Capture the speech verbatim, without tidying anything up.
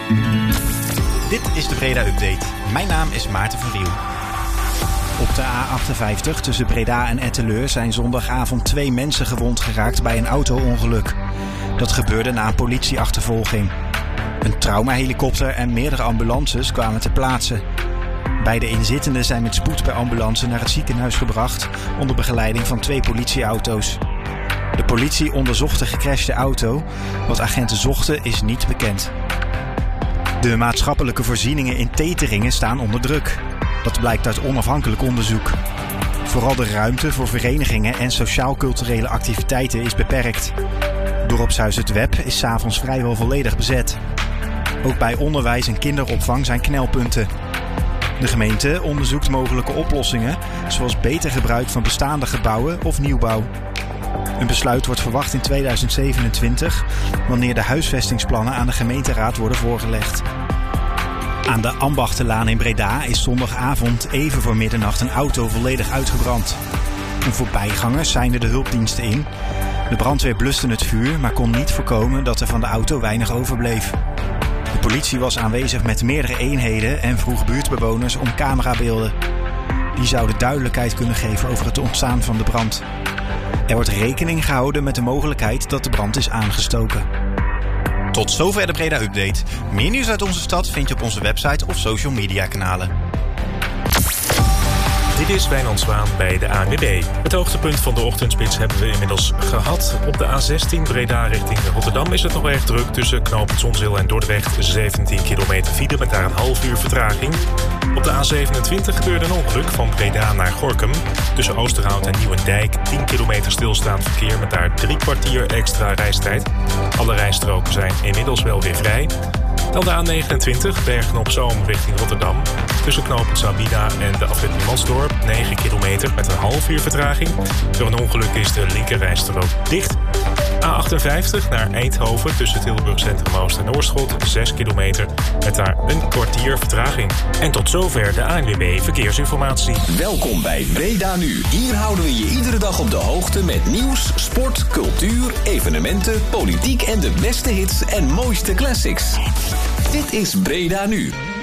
Dit is de Breda Update. Mijn naam is Maarten van Riel. Op de A achtenvijftig tussen Breda en Etteleur zijn zondagavond twee mensen gewond geraakt bij een auto-ongeluk. Dat gebeurde na een politieachtervolging. Een traumahelikopter en meerdere ambulances kwamen ter plaatse. Beide inzittenden zijn met spoed per ambulance naar het ziekenhuis gebracht onder begeleiding van twee politieauto's. De politie onderzocht de gecrashte auto. Wat agenten zochten is niet bekend. De maatschappelijke voorzieningen in Teteringen staan onder druk. Dat blijkt uit onafhankelijk onderzoek. Vooral de ruimte voor verenigingen en sociaal-culturele activiteiten is beperkt. Dorpshuis Het Web is 's avonds vrijwel volledig bezet. Ook bij onderwijs en kinderopvang zijn knelpunten. De gemeente onderzoekt mogelijke oplossingen, zoals beter gebruik van bestaande gebouwen of nieuwbouw. Een besluit wordt verwacht in tweeduizend zevenentwintig, wanneer de huisvestingsplannen aan de gemeenteraad worden voorgelegd. Aan de Ambachtenlaan in Breda is zondagavond even voor middernacht een auto volledig uitgebrand. Een voorbijgangers seinde de hulpdiensten in. De brandweer bluste het vuur, maar kon niet voorkomen dat er van de auto weinig overbleef. De politie was aanwezig met meerdere eenheden en vroeg buurtbewoners om camerabeelden. Die zouden duidelijkheid kunnen geven over het ontstaan van de brand. Er wordt rekening gehouden met de mogelijkheid dat de brand is aangestoken. Tot zover de Breda Update. Meer nieuws uit onze stad vind je op onze website of social media kanalen. Dit is Wijnand Zwaan bij de A N W B. Het hoogtepunt van de ochtendspits hebben we inmiddels gehad. Op de A zestien Breda richting Rotterdam is het nog erg druk tussen knooppunt Zonzeel en Dordrecht. zeventien kilometer file met daar een half uur vertraging. Op de A zevenentwintig gebeurde een ongeluk van Breda naar Gorinchem. Tussen Oosterhout en Nieuwendijk tien kilometer stilstaand verkeer met daar drie kwartier extra reistijd. Alle rijstroken zijn inmiddels wel weer vrij. Dan de A negenentwintig, Bergen-op-Zoom richting Rotterdam. Tussen knooppunt Sabina en de afrit Mansdorp, negen kilometer met een half uur vertraging. Door een ongeluk is de linkerrijstrook dicht. A achtenvijftig naar Eindhoven tussen Tilburg Centrum Oost en Oorschot, zes kilometer met daar een kwartier vertraging. En tot zover de A N W B Verkeersinformatie. Welkom bij Breda Nu. Hier houden we je iedere dag op de hoogte met nieuws, sport, cultuur, evenementen, politiek en de beste hits en mooiste classics. Dit is Breda Nu.